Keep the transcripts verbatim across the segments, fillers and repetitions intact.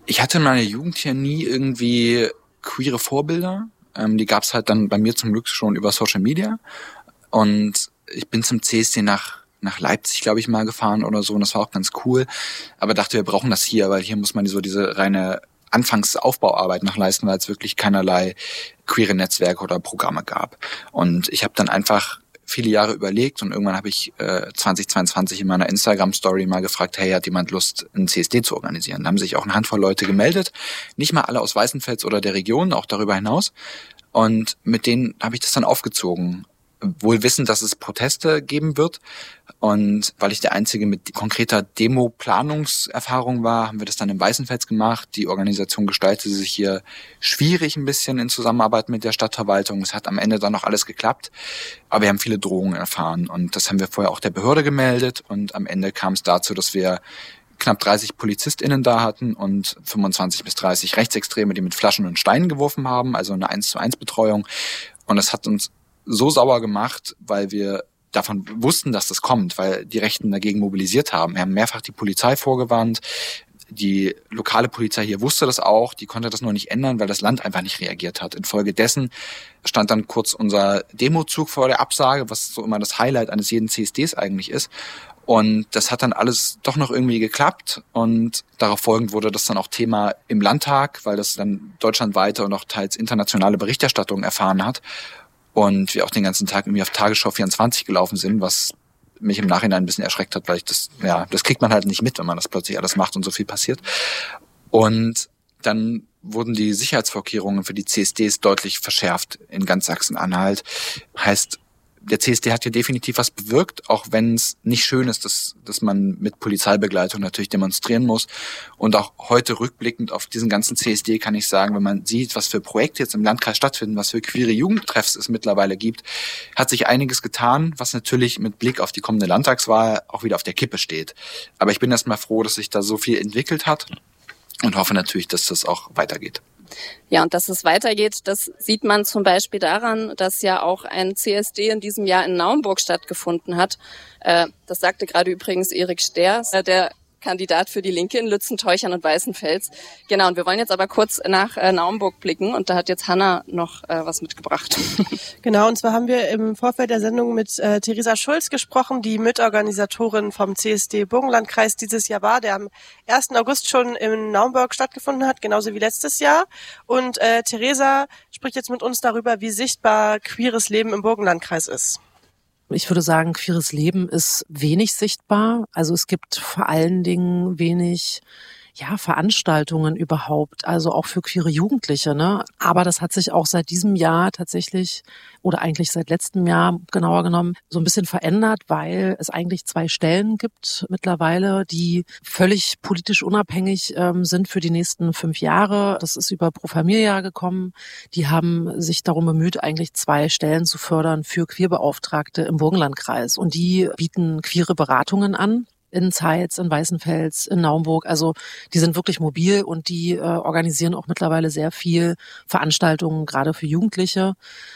Ich hatte in meiner Jugend hier nie irgendwie queere Vorbilder. Ähm, die gab's halt dann bei mir zum Glück schon über Social Media. Und ich bin zum C S D nach nach Leipzig, glaube ich, mal gefahren oder so. Und das war auch ganz cool. Aber dachte, wir brauchen das hier, weil hier muss man so diese reine Anfangsaufbauarbeit noch leisten, weil es wirklich keinerlei queere Netzwerke oder Programme gab. Und ich habe dann einfach viele Jahre überlegt und irgendwann habe ich äh, zwanzig zweiundzwanzig in meiner Instagram-Story mal gefragt, hey, hat jemand Lust, einen C S D zu organisieren? Da haben sich auch eine Handvoll Leute gemeldet. Nicht mal alle aus Weißenfels oder der Region, auch darüber hinaus. Und mit denen habe ich das dann aufgezogen. Wohl wissend, dass es Proteste geben wird. Und weil ich der Einzige mit konkreter Demo-Planungserfahrung war, haben wir das dann in Weißenfels gemacht. Die Organisation gestaltete sich hier schwierig ein bisschen in Zusammenarbeit mit der Stadtverwaltung. Es hat am Ende dann noch alles geklappt. Aber wir haben viele Drohungen erfahren. Und das haben wir vorher auch der Behörde gemeldet. Und am Ende kam es dazu, dass wir knapp dreißig PolizistInnen da hatten und fünfundzwanzig bis dreißig Rechtsextreme, die mit Flaschen und Steinen geworfen haben. Also eine eins zu eins Betreuung. Und das hat uns so sauer gemacht, weil wir davon wussten, dass das kommt, weil die Rechten dagegen mobilisiert haben. Wir haben mehrfach die Polizei vorgewarnt. Die lokale Polizei hier wusste das auch, die konnte das nur nicht ändern, weil das Land einfach nicht reagiert hat. Infolgedessen stand dann kurz unser Demozug vor der Absage, was so immer das Highlight eines jeden C S Ds eigentlich ist. Und das hat dann alles doch noch irgendwie geklappt und darauf folgend wurde das dann auch Thema im Landtag, weil das dann deutschlandweite und auch teils internationale Berichterstattung erfahren hat. Und wir auch den ganzen Tag irgendwie auf Tagesschau vierundzwanzig gelaufen sind, was mich im Nachhinein ein bisschen erschreckt hat, weil ich das, ja, das kriegt man halt nicht mit, wenn man das plötzlich alles macht und so viel passiert. Und dann wurden die Sicherheitsvorkehrungen für die C S Ds deutlich verschärft in ganz Sachsen-Anhalt. Heißt, der C S D hat hier definitiv was bewirkt, auch wenn es nicht schön ist, dass, dass man mit Polizeibegleitung natürlich demonstrieren muss. Und auch heute rückblickend auf diesen ganzen C S D kann ich sagen, wenn man sieht, was für Projekte jetzt im Landkreis stattfinden, was für queere Jugendtreffs es mittlerweile gibt, hat sich einiges getan, was natürlich mit Blick auf die kommende Landtagswahl auch wieder auf der Kippe steht. Aber ich bin erstmal froh, dass sich da so viel entwickelt hat und hoffe natürlich, dass das auch weitergeht. Ja, und dass es weitergeht, das sieht man zum Beispiel daran, dass ja auch ein C S D in diesem Jahr in Naumburg stattgefunden hat. Das sagte gerade übrigens Erik Stehrs, der Kandidat für die Linke in Lützen, Teuchern und Weißenfels. Genau, und wir wollen jetzt aber kurz nach äh, Naumburg blicken und da hat jetzt Hanna noch äh, was mitgebracht. Genau, und zwar haben wir im Vorfeld der Sendung mit äh, Theresa Schulz gesprochen, die Mitorganisatorin vom C S D Burgenlandkreis dieses Jahr war, der am ersten August schon in Naumburg stattgefunden hat, genauso wie letztes Jahr. Und äh, Theresa spricht jetzt mit uns darüber, wie sichtbar queeres Leben im Burgenlandkreis ist. Ich würde sagen, queeres Leben ist wenig sichtbar. Also es gibt vor allen Dingen wenig ja, Veranstaltungen überhaupt, also auch für queere Jugendliche, ne? Aber das hat sich auch seit diesem Jahr tatsächlich oder eigentlich seit letztem Jahr genauer genommen so ein bisschen verändert, weil es eigentlich zwei Stellen gibt mittlerweile, die völlig politisch unabhängig ähm, sind für die nächsten fünf Jahre. Das ist über Pro Familia gekommen. Die haben sich darum bemüht, eigentlich zwei Stellen zu fördern für Queerbeauftragte im Burgenlandkreis. Und die bieten queere Beratungen an. In Zeitz, in Weißenfels, in Naumburg. Also die sind wirklich mobil und die äh, organisieren auch mittlerweile sehr viel Veranstaltungen, gerade für Jugendliche.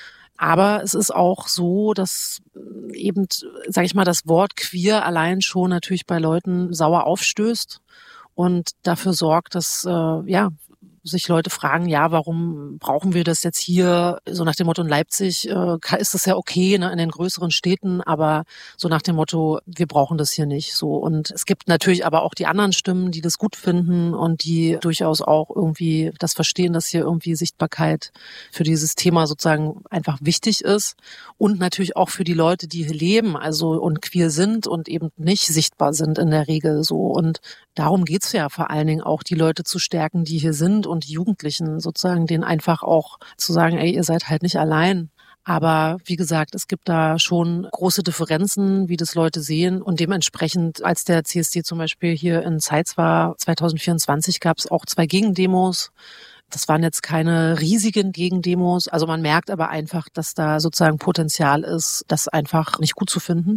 Aber es ist auch so, dass eben, sage ich mal, das Wort queer allein schon natürlich bei Leuten sauer aufstößt und dafür sorgt, dass äh, ja sich Leute fragen, ja, warum brauchen wir das jetzt hier? So nach dem Motto, in Leipzig äh, ist das ja okay, ne, in den größeren Städten, aber so nach dem Motto, wir brauchen das hier nicht. So. Und es gibt natürlich aber auch die anderen Stimmen, die das gut finden und die durchaus auch irgendwie das verstehen, dass hier irgendwie Sichtbarkeit für dieses Thema sozusagen einfach wichtig ist. Und natürlich auch für die Leute, die hier leben, also und queer sind und eben nicht sichtbar sind in der Regel so. Und darum geht's ja vor allen Dingen auch, die Leute zu stärken, die hier sind und die Jugendlichen sozusagen, denen einfach auch zu sagen, ey, ihr seid halt nicht allein. Aber wie gesagt, es gibt da schon große Differenzen, wie das Leute sehen. Und dementsprechend, als der C S D zum Beispiel hier in Zeitz war, zwanzig vierundzwanzig, gab es auch zwei Gegendemos. Das waren jetzt keine riesigen Gegendemos. Also man merkt aber einfach, dass da sozusagen Potenzial ist, das einfach nicht gut zu finden.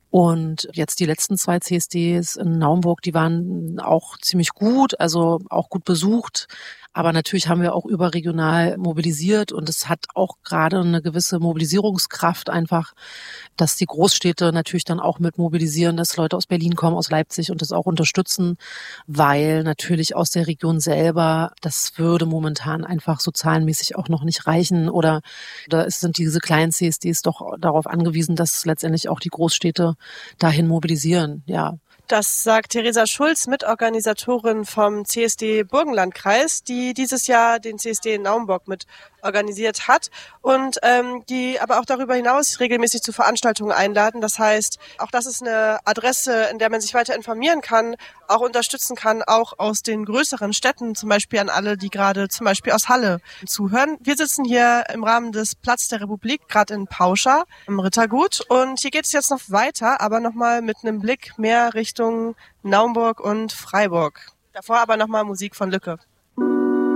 Und jetzt die letzten zwei C S Ds in Naumburg, die waren auch ziemlich gut, also auch gut besucht. Aber natürlich haben wir auch überregional mobilisiert und es hat auch gerade eine gewisse Mobilisierungskraft einfach, dass die Großstädte natürlich dann auch mit mobilisieren, dass Leute aus Berlin kommen, aus Leipzig und das auch unterstützen, weil natürlich aus der Region selber, das würde momentan einfach so zahlenmäßig auch noch nicht reichen oder da sind diese kleinen C S Ds doch darauf angewiesen, dass letztendlich auch die Großstädte dahin mobilisieren, ja. Das sagt Theresa Schulz, Mitorganisatorin vom C S D Burgenlandkreis, die dieses Jahr den C S D in Naumburg mit organisiert hat und ähm, die aber auch darüber hinaus regelmäßig zu Veranstaltungen einladen. Das heißt, auch das ist eine Adresse, in der man sich weiter informieren kann, auch unterstützen kann, auch aus den größeren Städten, zum Beispiel an alle, die gerade zum Beispiel aus Halle zuhören. Wir sitzen hier im Rahmen des Platz der Republik, gerade in Pauscha im Rittergut und hier geht es jetzt noch weiter, aber nochmal mit einem Blick mehr Richtung Naumburg und Freiburg. Davor aber nochmal Musik von Lücke.